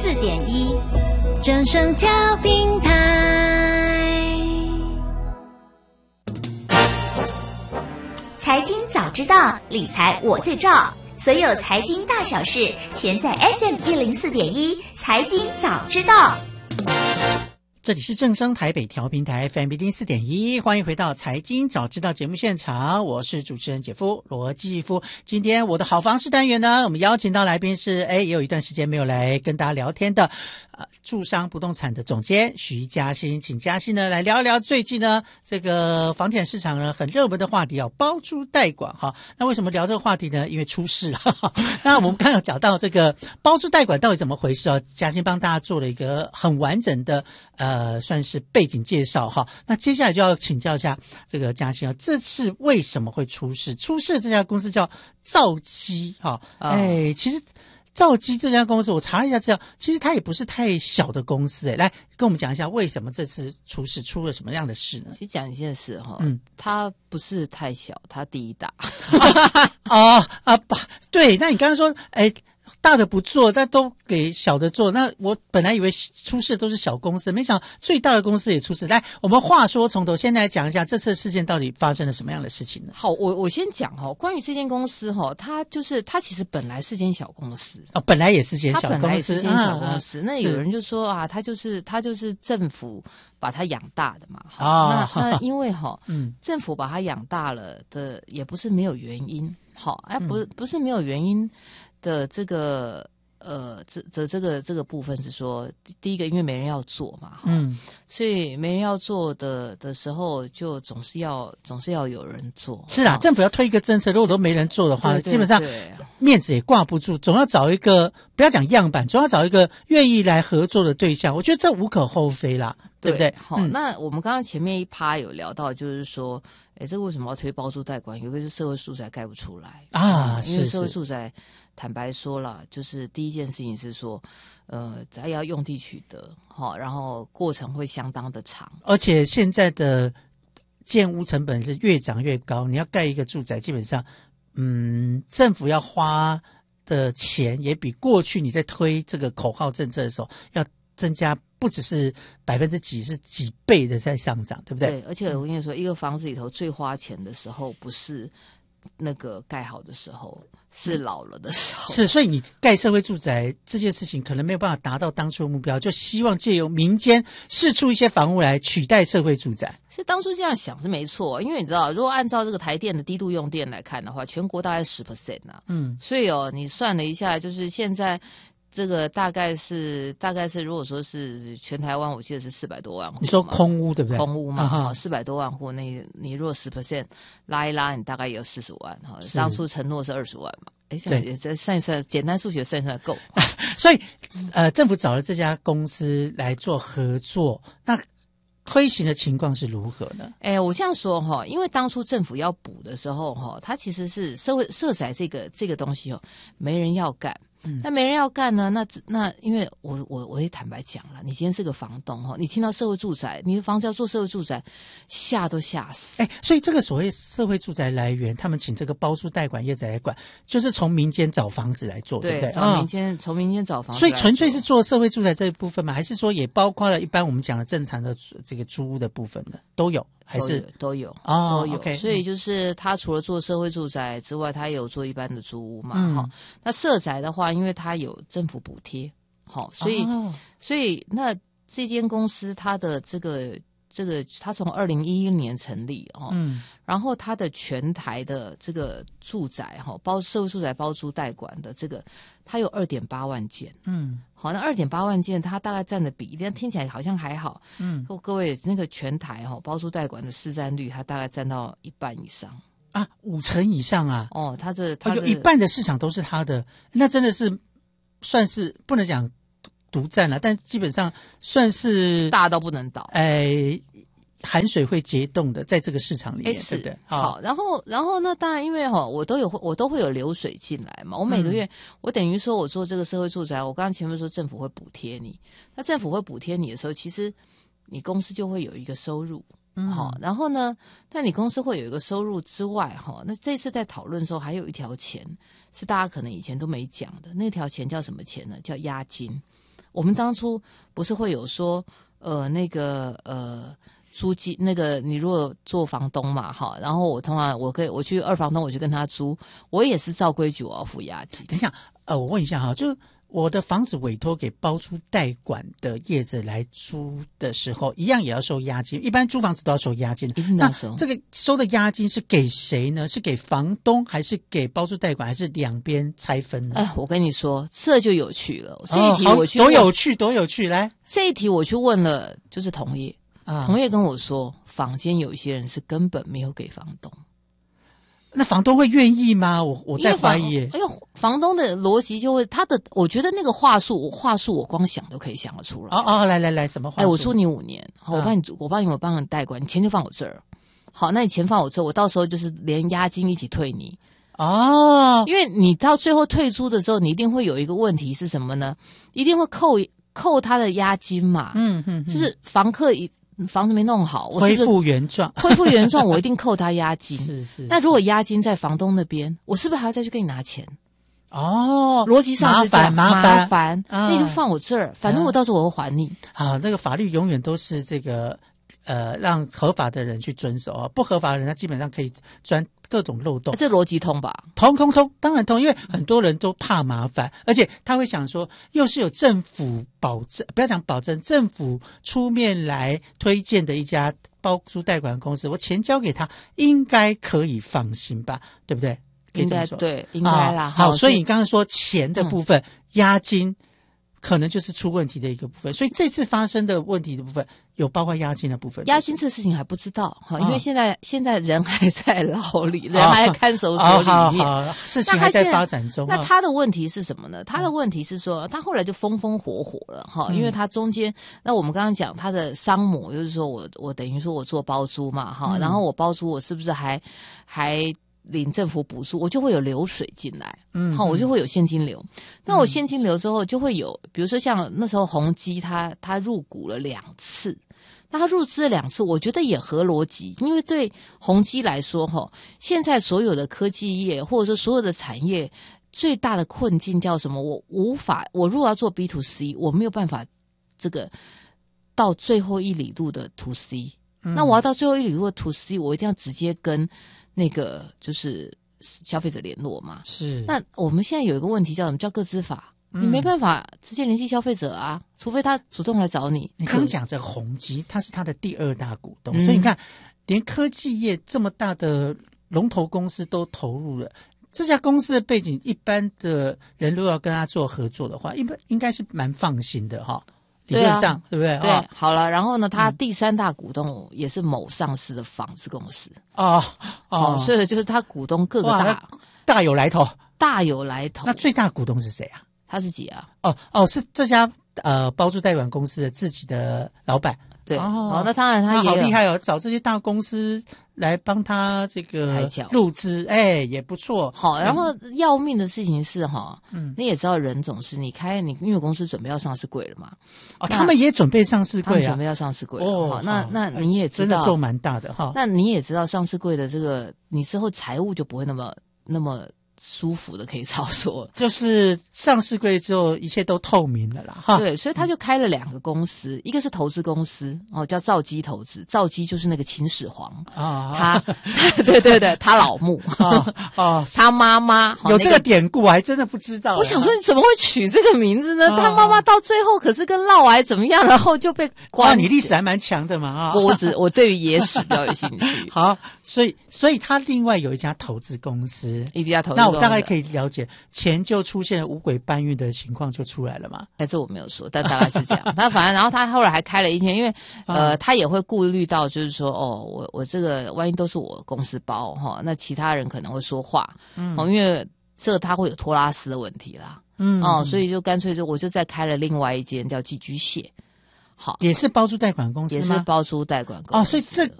104.1正声调频台。 财经早知道，理财我最照。所有财经大小事，全在 FM104.1财经早知道。 这里是正声台北调频台 FM104.1，欢迎回到财经早知道节目现场，我是主持人姐夫罗继夫。今天我的好房事单元呢，我们邀请到来宾是也有一段时间没有来跟大家聊天的住商不动产的总监徐嘉欣，请嘉欣呢来聊一聊最近呢这个房地产市场呢很热门的话题包租代管哈。那为什么聊这个话题呢？因为出事了。那我们刚刚讲到这个包租代管到底怎么回事嘉欣帮大家做了一个很完整的算是背景介绍哈。那接下来就要请教一下这个嘉欣这次为什么会出事？出事这家公司叫兆基哈。其实兆基这家公司我查了一下资料，其实它也不是太小的公司来跟我们讲一下为什么这次出事，出了什么样的事呢？ 其实讲一件事它不是太小，它第一大。 对，那你刚刚说大的不做，但都给小的做。那我本来以为出事都是小公司，没想到最大的公司也出事。来，我们话说从头，先来讲一下这次事件到底发生了什么样的事情呢？ 好，我先讲关于这间公司它其实本来是间小公司本来也是间小公司， 它本来是间小公司。那有人就说它就是政府把它养大的嘛。那因为政府把它养大了的也不是没有原因。不是没有原因的这个这个部分是说，第一个因为没人要做嘛，所以没人要做的时候，就总是要有人做。 是啦，政府要推一个政策，如果都没人做的话，基本上面子也挂不住，总要找一个不要讲样板，总要找一个愿意来合作的对象。我觉得这无可厚非啦，对不对？ 好，那我们刚刚前面一趴有聊到，就是说，这个为什么要推包租代管？有个是社会住宅盖不出来因为社会住宅坦白说了，就是第一件事情是说，它要用地取得，然后过程会相当的长， 而且现在的建屋成本是越涨越高，你要盖一个住宅，基本上，政府要花的钱也比过去你在推这个口号政策的时候要增加，不只是几%，是几倍的在上涨，对不对？ 对，而且我跟你说，一个房子里头最花钱的时候，不是那个盖好的时候，是老了的时候。 是，所以你盖社会住宅这件事情可能没有办法达到当初的目标，就希望借由民间释出一些房屋来取代社会住宅。 是当初这样想是没错，因为你知道，如果按照这个台电的低度用电来看的话，全国大概10% 所以你算了一下，就是现在这个大概是如果说是全台湾，我记得是400多万户。 你说空屋对不对？ 空屋嘛，400多万户，那你如果10% 拉一拉，你大概也有40万当初承诺是20万嘛。这算一算，简单数学算一算够。 所以政府找了这家公司来做合作，那推行的情况是如何呢？ 我这样说因为当初政府要补的时候它其实是社宅这个东西没人要干。那没人要干呢？那因为我也坦白讲了，你今天是个房东你听到社会住宅，你的房子要做社会住宅，吓都吓死。 所以这个所谓社会住宅来源，他们请这个包租代管业者来管，就是从民间找房子来做，对不对？ 从民间找房子来做。 所以纯粹是做社会住宅这一部分吗？还是说也包括了一般我们讲的正常的这个租屋的部分呢？都有。还是都有都有 ，okay， 所以就是他除了做社会住宅之外，他也有做一般的租屋嘛，那社宅的话，因为他有政府补贴，所以那这间公司它的这个它从2011年成立然后它的全台的这个住宅社会住宅包租代管的这个，它有2.8万件，好，那2.8万件它大概占的比例，听起来好像还好，各位那个全台包租代管的市占率，它大概占到1半以上 ，50%以上啊， 它有一半的市场都是它的，那真的是算是不能讲独占了，但基本上算是大到不能倒， 含水会结冻的，在这个市场里面，对不对？ 好，然后那当然，因为我都会有流水进来嘛。我每个月，我等于说我做这个社会住宅，我刚刚前面说政府会补贴你，那政府会补贴你的时候，其实你公司就会有一个收入。然后呢，但你公司会有一个收入之外，那这次在讨论的时候，还有一条钱是大家可能以前都没讲的，那条钱叫什么钱呢？叫押金。 我们当初不是会有说租金那个，你如果做房东嘛，哈，然后我通常我去二房东，我去跟他租，我也是照规矩我要付押金。 等一下，我问一下哈，就我的房子委托给包租代管的业者来租的时候，一样也要收押金。一般租房子都要收押金，那这个收的押金是给谁呢？是给房东，还是给包租代管，还是两边拆分呢？ 我跟你说，这就有趣了。这一题我去多有趣！来， 这一题我去问了，就是同业。同业跟我说，坊间有一些人是根本没有给房东， 那房东会愿意吗？我在怀疑。 房东的逻辑就会我觉得那个话术我光想都可以想得出来。 来，什么话术？ 我租你5年，我帮你代管，你钱就放我这儿。好，那你钱放我这儿，我到时候就是连押金一起退你。因为你到最后退租的时候，你一定会有一个问题是什么呢？一定会扣他的押金嘛。就是房子没弄好，我是不是恢复原状？ 我一定扣他押金。 是。 那如果押金在房东那边，我是不是还要再去跟你拿钱？逻辑上是这样，麻烦。那你就放我这儿，反正我到时候我会还你。 那个法律永远都是这个让合法的人去遵守不合法的人他基本上可以钻各种漏洞。 这逻辑通吧？ 通，当然通，因为很多人都怕麻烦，而且他会想说，又是有政府保证，不要讲保证，政府出面来推荐的一家包租代管公司，我钱交给他，应该可以放心吧？对不对？ 应该对，应该啦。 好，所以你刚刚说钱的部分，押金可能就是出问题的一个部分，所以这次发生的问题的部分有包括押金的部分。 押金这事情还不知道因为现在人还在牢里，人还在看守所里面， 事情还在发展中。 那他的问题是什么呢？他的问题是说，他后来就风火了因为他中间，那我们刚刚讲他的商模，就是说我等于说我做包租嘛然后我包租我是不是还领政府补助，我就会有流水进来，我就会有现金流。那我现金流之后就会有，比如说像那时候宏基他入股了2次，那他入资了2次，我觉得也合逻辑，因为对宏基来说现在所有的科技业或者说所有的产业最大的困境叫什么？我如果要做 B2C， 我没有办法这个到最后一里路的 To C，那我要到最后一里路的 To C， 我一定要直接跟那个就是消费者联络嘛。 是。 那我们现在有一个问题叫什么？叫个资法，你没办法直接联系消费者啊，除非他主动来找你。 你刚讲这宏基，他是他的第2大股东，所以你看，连科技业这么大的龙头公司都投入了。这家公司的背景，一般的人如果要跟他做合作的话，应该是蛮放心的理论上 对不对？ 对，好了，然后呢，他第3大股东也是某上市的纺织公司所以就是他股东各个大有来头， 大有来头。 那最大股东是谁啊？ 他是几啊？ 是这家包租代管公司的自己的老板。 对，那当然他也好厉害找这些大公司来帮他这个入资，也不错。 好，然后要命的事情是你也知道人总是你因为公司准备要上市柜了嘛。 他们也准备上市柜他们准备要上市柜了。那你也知道， 真的做蛮大的那你也知道上市柜的这个，你之后财务就不会那么舒服的可以操作， 就是上市柜之后一切都透明了啦对，所以他就开了2个公司，一个是投资公司叫兆基投资，兆基就是那个秦始皇他对他老母他妈妈有这个典故，我还真的不知道。 我想说你怎么会取这个名字呢？他妈妈到最后可是跟嫪毐怎么样，然后就被关。 你历史还蛮强的嘛我对于野史比较有兴趣。 好，所以他另外有一家投资公司， 一家投资公司。 那我大概可以了解，钱就出现了五鬼搬运的情况就出来了嘛？ 这我没有说，但大概是这样。他反正，然后他后来还开了一天，因为他也会顾虑到，就是说，我这个万一都是我公司包那其他人可能会说话，因为这他会有托拉斯的问题啦，所以就干脆我就再开了另外一间叫寄居蟹。好， 也是包租代管公司吗？ 也是包租代管公司。 所以